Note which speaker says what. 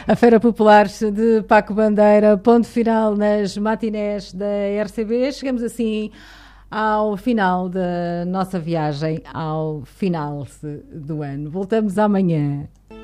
Speaker 1: A Feira Popular de Paco Bandeira, ponto final nas matinés da RCB. Chegamos assim ao final da nossa viagem, ao final do ano. Voltamos amanhã.